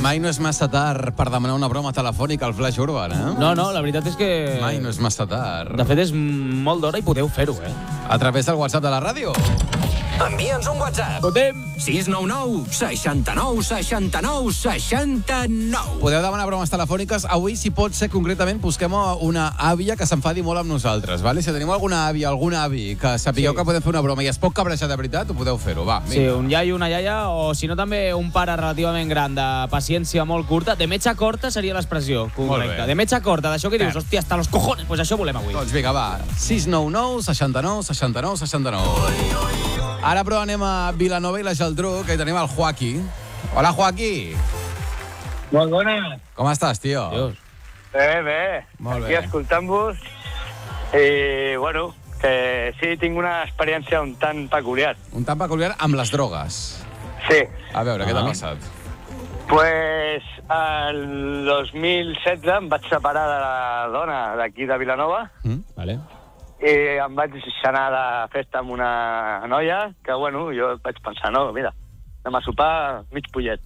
Mai no és massa tard per demanar una broma telefònica al Flash Urban, eh? No, la veritat és que... Mai no és massa tard. De fet, és molt d'hora i podeu fer-ho, eh? A través del WhatsApp de la ràdio. Envia'ns un WhatsApp. Fotem! 699 69 69 69. Podeu demanar bromes telefòniques. Avui, si pot ser concretament, busquem una àvia que s'enfadi molt amb nosaltres, vale? Si tenim alguna àvia, algun avi que sapigueu que podem fer una broma i es pot cabrejar de veritat, ho podeu fer-ho, va. Sí, un iaio, una iaia, o si no també un pare relativament gran de paciència molt curta. De metge corta seria l'expressió correcta. De metge corta, d'això que dius, hòstia, hasta los cojones, pues això volem avui. Doncs vinga, va. 699 69 69 69. Ara, però, anem a Vilanova i la Geltrú, que hi tenim el Joaquí. Hola, Joaquí. Molt bona. Com estàs, tio? Dios. Bé. Molt bé. Aquí escoltant-vos. I, bueno, que sí, tinc una experiència un tant peculiar. Un tant peculiar amb les drogues. Sí. A veure, què t'ha passat? Pues, el 2016 em vaig separar de la dona d'aquí de Vilanova Vale. i em vaig anar de festa amb una noia que, bueno, jo vaig pensar, no, mira, anem a sopar mig pollet.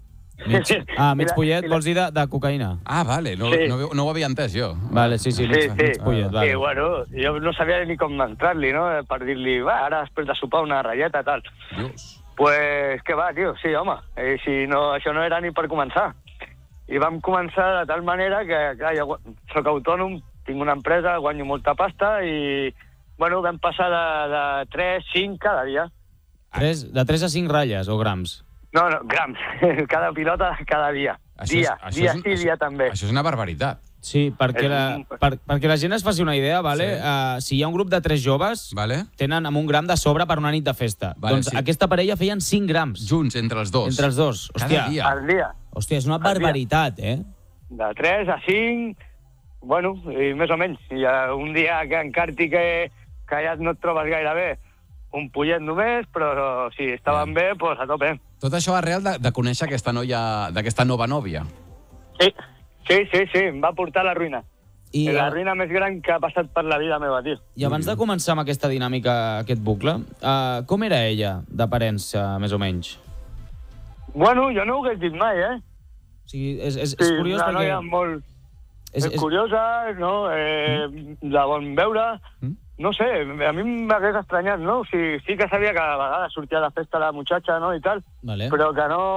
Mig pollet, vols dir de cocaïna? Ah, vale, no ho havia entès jo. Vale, sí, mig pollet, vale. I, bueno, jo no sabia ni com entrar-li, no?, per dir-li, va, ara després de sopar una ratlleta, tal. Dios. Pues, què va, tio, sí, home, si no, això no era ni per començar. I vam començar de tal manera que, clar, jo soc autònom, tinc una empresa, guanyo molta pasta i, bueno, vam passar de 3, 5 cada dia. De 3 a 5 ratlles o grams? No, grams. Cada pilota, cada dia. Dia sí, dia també. Això és una barbaritat. Sí, perquè la gent es faci una idea, vale? Sí. Si hi ha un grup de 3 joves, vale, tenen amb 1 gram de sobre per una nit de festa. Vale, doncs sí. Aquesta parella feien 5 grams. Junts, entre els dos. Entre els dos. Hòstia, Cada dia. Al dia. Hòstia, és una barbaritat, eh? De 3 a 5, bueno, i més o menys. I un dia que encarti que ja no et trobes gaire bé, un pollet només, però si estaven bé, doncs a tope. Tot això arrel de conèixer aquesta nova nòvia. Sí, em va portar a la ruïna. I la ruïna més gran que ha passat per la vida meva, tio. I abans de començar amb aquesta dinàmica, aquest bucle, com era ella, d'aparença, més o menys? Bueno, jo no ho hagués dit mai, eh? O sigui, és curiós una perquè... noia molt... És curiosa, no? De bon veure... No sé, a mi m'hagués estranyat, no? O sigui, sí que sabia que a vegades sortia de festa la muchacha, no?, i tal, vale, però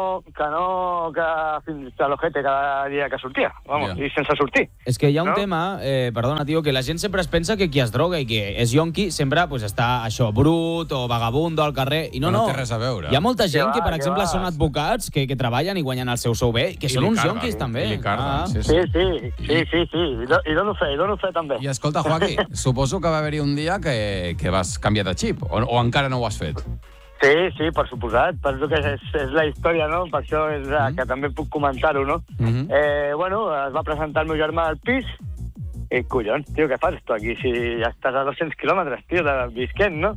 que fins a l'ojete cada dia que sortia, vamos, i sense sortir. És que hi ha un tema, perdona, tio, que la gent sempre es pensa que qui es droga i que és yonqui sempre pues, està això, brut o vagabundo al carrer, i no té res a veure. Hi ha molta gent que, per exemple, són advocats, que treballen i guanyen el seu sou bé, que són uns yonquis, també. Sí. I dono fe, també. I escolta, Joaquí, suposo que va haver-hi un dia que vas canviar de xip, o encara no ho has fet? Sí, per suposat. Penso que és la història, no? Per això és que també puc comentar-ho, no? Bueno, es va presentar el meu germà al pis i, collons, tio, què fas tu aquí? Si ja estàs a 200 quilòmetres, tio, de visquent, no?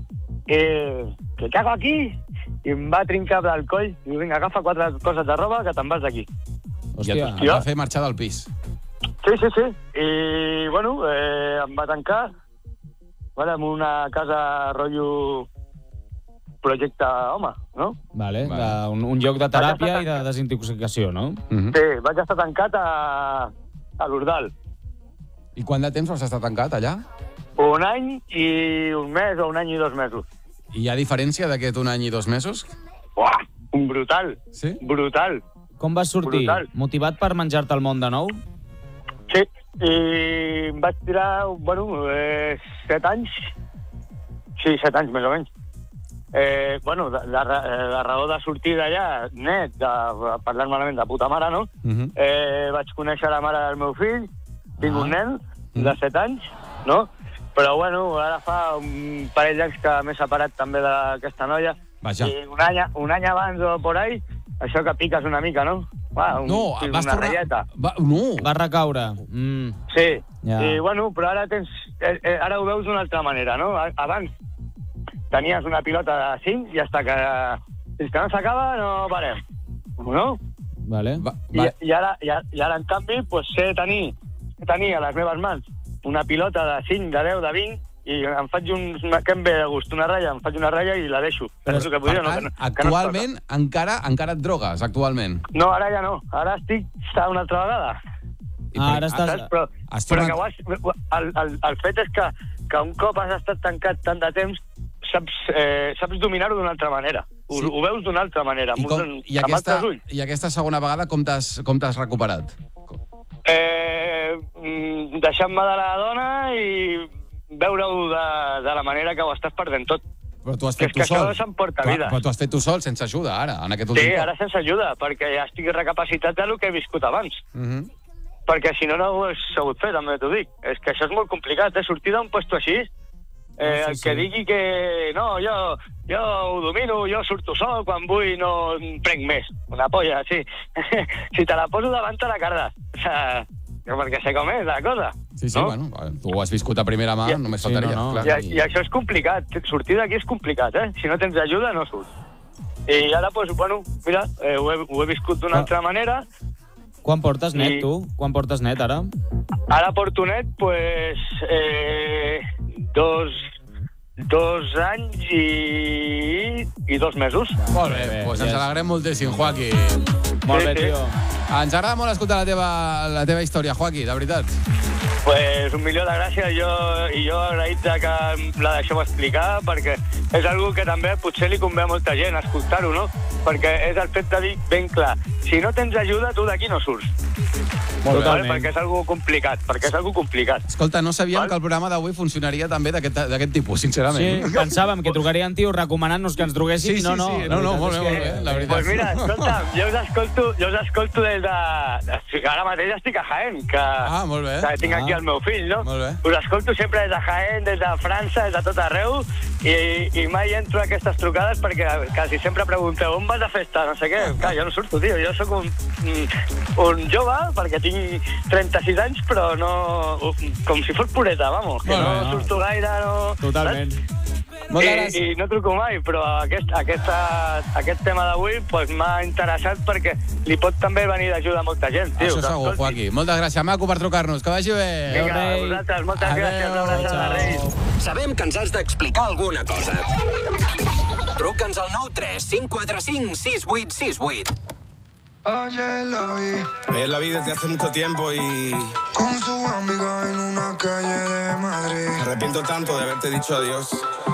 Que cago aquí? I em va trincar del coll i diu, vinga, agafa 4 coses de roba que te'n vas d'aquí. Hòstia. I et va fer marxar del pis. Sí. I, bueno, em va tancar, vale, en una casa rotllo projecte home, no? Vale. Un lloc de teràpia i de desintoxicació, no? Sí, vaig estar tancat a l'Urdal. I quant de temps vas estar tancat allà? 1 any i 1 mes o 1 any i 2 mesos. I hi ha diferència d'aquest 1 any i 2 mesos? Uah, brutal. Sí? Brutal. Com vas sortir? Brutal. Motivat per menjar-te el món de nou? Sí, i em vaig tirar, bueno, 7 anys. Sí, 7 anys, més o menys. Bueno, la raó de sortir d'allà, net, de parlar malament de puta mare, no? Vaig conèixer la mare del meu fill, tinc un nen de 7 anys, no? Però, bueno, ara fa un parell d'anys que m'he separat també d'aquesta noia. Vaja. I un any abans o por ahí, això que piques una mica, no? Vas una ratlleta. Va recaure. Sí, ja. I bueno, però ara ho veus d'una altra manera, no? Abans tenies una pilota de 5 i fins que no s'acaba no parem, no? Vale. I ara, en canvi, pues, sé tenir a les meves mans una pilota de 5, de 10, de 20 i em faig que em ve de gust una ratlla, em faig una ratlla i la deixo. Però, és el que vull dir, no? Actualment, encara et drogues, actualment? No, ara ja no. Ara estic una altra vegada. Ara estàs... Però que el fet és que un cop has estat tancat tant de temps, saps dominar-ho d'una altra manera. Ho veus d'una altra manera, I aquesta segona vegada com t'has recuperat? Deixant-me de la dona i veure-ho de la manera que ho estàs perdent tot. Però tu has fet tu sol. Això s'emporta vida. Però tu has fet tu sol, sense ajuda, ara, en aquest últim cop. Sí, ara sense ajuda, perquè ja estic recapacitat del que he viscut abans. Perquè si no, no ho he sabut fer, també t'ho dic. És que això és molt complicat, sortir d'un puesto així, el que digui que no, jo ho domino, jo surto sol, quan vull no prenc més. Una polla, sí. Si te la poso davant te la cardes. Perquè sé com és la cosa. Sí, no? Bueno, tu ho has viscut a primera mà, només faltaria. Clar. I això és complicat, sortir d'aquí és complicat, Si no tens ajuda no surts. I ara, doncs, bueno, mira, ho he viscut d'una altra manera. Quan portes net, tu? Quan portes net, ara? Ara porto net, pues, 2 anys i 2 mesos. Molt bé, doncs ens alegrem moltíssim, Joaquí. Molt bé, tio. Ens agrada molt escoltar la teva història, Joaquí, de veritat. Pues un milió de gràcies, i jo agraït que la deixeu explicar, perquè és algo que també potser li convé a molta gent escoltar-ho, no? Perquè és el fet de dir ben clar, si no tens ajuda, tu d'aquí no surts. Totalment. Perquè és algo complicat, Escolta, no sabíem que el programa d'avui funcionaria també d'aquest tipus, sincerament. Sí, pensàvem que trucarien tios recomanant-nos que ens droguéssim. No, molt bé, la veritat. Pues mira, escolta, jo us escolto des de... Ara mateix estic a Jaén, que molt bé. Tinc aquí el meu fill, no? Molt bé. Us escolto sempre des de Jaén, des de França, des de tot arreu, i mai entro a aquestes trucades perquè quasi sempre pregunteu on vas a festa, no sé què. Clar, jo no surto, tio, jo sóc un jove, perquè tinc 36 anys, però no... Com si fos pureta, vamos, que no surto gaire, no... Totalment. I no truco mai, però aquest tema d'avui m'ha interessat perquè li pot també venir d'ajuda a molta gent, tio. Això segur, Joaquí. Moltes gràcies, maco, per trucar-nos. Que vagi bé. Vinga, a vosaltres, moltes gràcies. Una abraçada, Reis. Sabem que ens has d'explicar alguna cosa. Truca'ns al 93 545 6868. Ayer la vi. Ayer la vi desde hace mucho tiempo y... con su amiga en una calle de Madrid. Me arrepiento tanto de haberte dicho adiós.